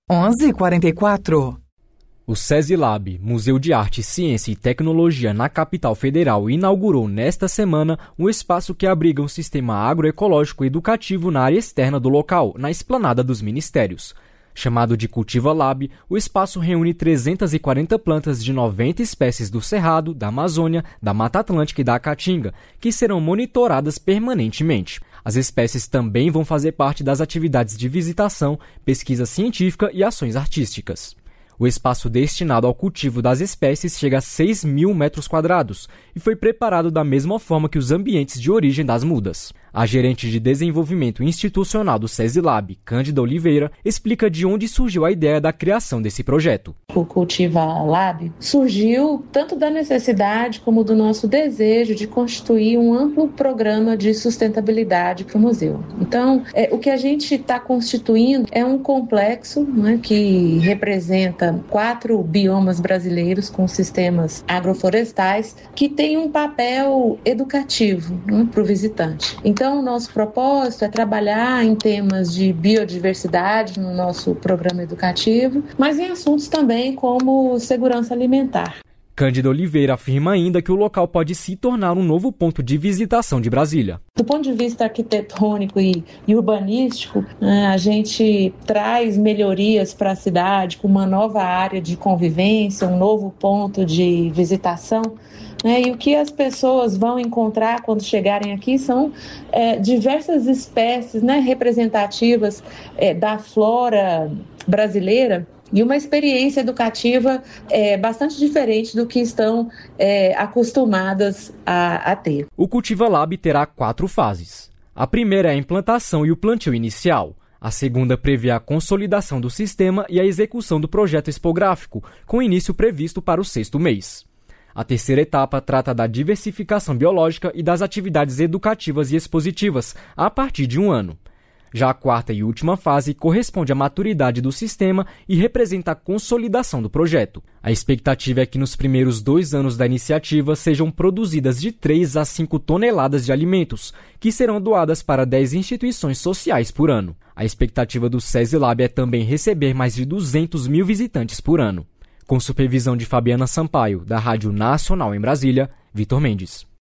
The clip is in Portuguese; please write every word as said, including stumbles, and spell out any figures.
onze e quarenta e quatro. O SESI-Lab, Museu de Arte, Ciência e Tecnologia na capital federal, inaugurou nesta semana um espaço que abriga um sistema agroecológico educativo na área externa do local, na esplanada dos ministérios. Chamado de Cultiva Lab, o espaço reúne trezentas e quarenta plantas de noventa espécies do Cerrado, da Amazônia, da Mata Atlântica e da Caatinga, que serão monitoradas permanentemente. As espécies também vão fazer parte das atividades de visitação, pesquisa científica e ações artísticas. O espaço destinado ao cultivo das espécies chega a seis mil metros quadrados e foi preparado da mesma forma que os ambientes de origem das mudas. A gerente de desenvolvimento institucional do SESI-Lab, Cândida Oliveira, explica de onde surgiu a ideia da criação desse projeto. O Cultiva Lab surgiu tanto da necessidade como do nosso desejo de constituir um amplo programa de sustentabilidade para o museu. Então, é, o que a gente está constituindo é um complexo, né, que representa quatro biomas brasileiros com sistemas agroflorestais que tem um papel educativo, né, para o visitante. Então, o nosso propósito é trabalhar em temas de biodiversidade no nosso programa educativo, mas em assuntos também como segurança alimentar. Cândida Oliveira afirma ainda que o local pode se tornar um novo ponto de visitação de Brasília. Do ponto de vista arquitetônico e, e urbanístico, né, a gente traz melhorias para a cidade com uma nova área de convivência, um novo ponto de visitação. Né, e o que as pessoas vão encontrar quando chegarem aqui são é, diversas espécies, né, representativas é, da flora brasileira, e uma experiência educativa é, bastante diferente do que estão é, acostumadas a, a ter. O Cultiva Lab terá quatro fases. A primeira é a implantação e o plantio inicial. A segunda prevê a consolidação do sistema e a execução do projeto expográfico, com início previsto para o sexto mês. A terceira etapa trata da diversificação biológica e das atividades educativas e expositivas, a partir de um ano. Já a quarta e última fase corresponde à maturidade do sistema e representa a consolidação do projeto. A expectativa é que nos primeiros dois anos da iniciativa sejam produzidas de três a cinco toneladas de alimentos, que serão doadas para dez instituições sociais por ano. A expectativa do SESI-Lab é também receber mais de duzentos mil visitantes por ano. Com supervisão de Fabiana Sampaio, da Rádio Nacional em Brasília, Vitor Mendes.